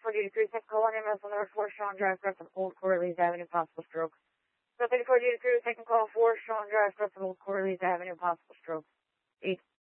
4 degrees, second call on MS on number 4, Sean Drive, Crest of Old Quarterlees Avenue, possible stroke. So 34 degrees, second call 4, Sean Drive, Crest of Old Quarterlees Avenue, possible stroke. 8.